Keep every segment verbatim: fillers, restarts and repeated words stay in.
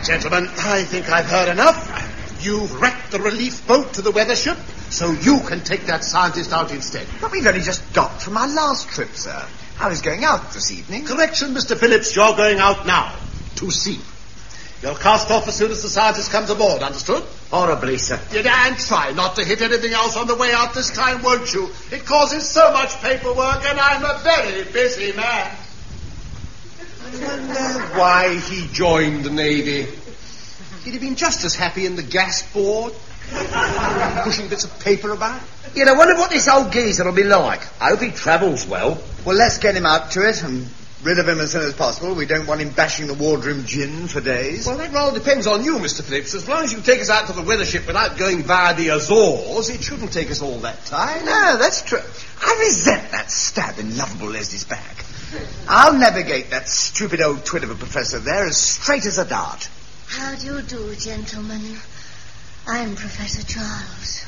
Gentlemen, I think I've heard enough. You've wrecked the relief boat to the weather ship, so you can take that scientist out instead. But we've only just docked from our last trip, sir. I was going out this evening. Correction, Mister Phillips, you're going out now. To sea. You'll cast off as soon as the scientist comes aboard, understood? Horribly, sir. And try not to hit anything else on the way out this time, won't you? It causes so much paperwork, and I'm a very busy man. I wonder why he joined the Navy. He'd have been just as happy in the gas board, pushing bits of paper about. You know, wonder what this old geezer will be like. I hope he travels well. Well, let's get him out to it and rid of him as soon as possible. We don't want him bashing the wardroom gin for days. Well, that rather depends on you, Mister Phillips. As long as you take us out to the weather ship without going via the Azores, it shouldn't take us all that time. No, that's true. I resent that stab in lovable Leslie's back. I'll navigate that stupid old twit of a professor there as straight as a dart. How do you do, gentlemen? I'm Professor Charles.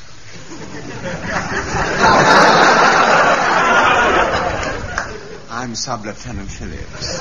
I'm Sub-Lieutenant Phillips.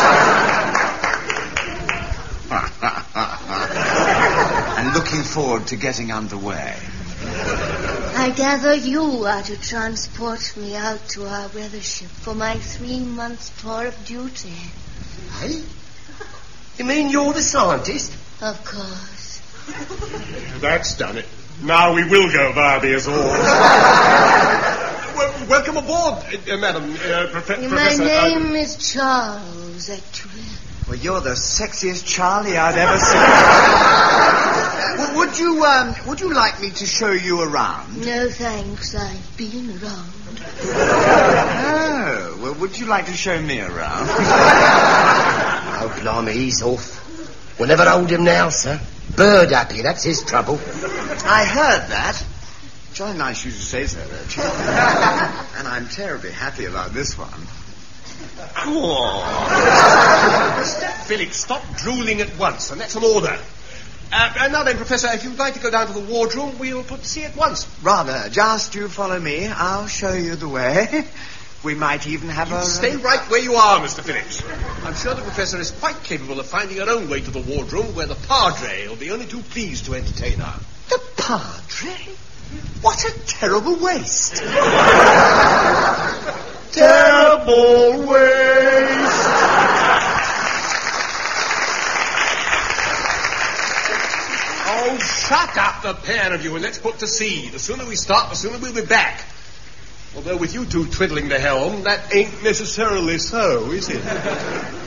And looking forward to getting underway. I gather you are to transport me out to our weather ship for my three-month tour of duty. Hey? You mean you're the scientist? Of course. That's done it. Now we will go via the Azores. well, welcome aboard, uh, Madam uh, prof- My Professor. name uh, is Charles, actually. Well, you're the sexiest Charlie I've ever seen. well, would you, um, would you like me to show you around? No, thanks. I've been around. Oh, well, would you like to show me around? Oh, blimey, he's off. We'll never hold him now, sir. Bird happy, that's his trouble. I heard that. Jolly nice you to say so, though, Chief. And I'm terribly happy about this one. Mister Phillips, stop drooling at once, and that's an order. Uh, and now then, Professor, if you'd like to go down to the wardroom, we'll put to sea at once. Rather, just you follow me. I'll show you the way. We might even have You a... stay right where you are, Mister Phillips. I'm sure the Professor is quite capable of finding her own way to the wardroom, where the Padre will be only too pleased to entertain her. The Padre? What a terrible waste. Terrible waste. Oh, shut up, the pair of you, and let's put to sea. The sooner we start, the sooner we'll be back. Although with you two twiddling the helm, that ain't necessarily so, is it?